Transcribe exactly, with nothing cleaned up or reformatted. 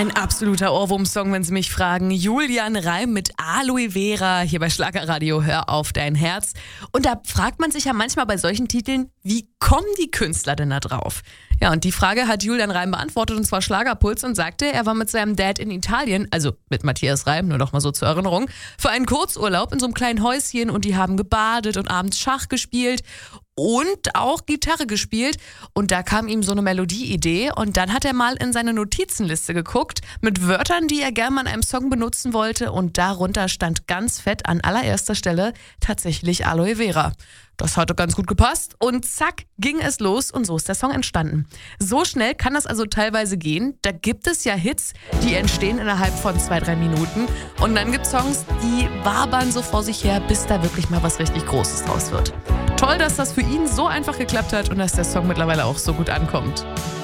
Ein absoluter Ohrwurm-Song, wenn Sie mich fragen. Julian Reim mit Aloe Vera hier bei Schlagerradio. Hör auf dein Herz. Und da fragt man sich ja manchmal bei solchen Titeln, wie kommen die Künstler denn da drauf? Ja, und die Frage hat Julian Reim beantwortet, und zwar Schlagerpuls, und sagte, er war mit seinem Dad in Italien, also mit Matthias Reim, nur noch mal so zur Erinnerung, für einen Kurzurlaub in so einem kleinen Häuschen, und die haben gebadet und abends Schach gespielt und auch Gitarre gespielt, und da kam ihm so eine Melodieidee, und dann hat er mal in seine Notizenliste geguckt mit Wörtern, die er gerne mal in einem Song benutzen wollte, und darunter stand ganz fett an allererster Stelle tatsächlich Aloe Vera. Das hatte ganz gut gepasst, und zack, ging es los, und so ist der Song entstanden. So schnell kann das also teilweise gehen. Da gibt es ja Hits, die entstehen innerhalb von zwei, drei Minuten, und dann gibt es Songs, die wabern so vor sich her, bis da wirklich mal was richtig Großes draus wird. Toll, dass das für ihn so einfach geklappt hat und dass der Song mittlerweile auch so gut ankommt.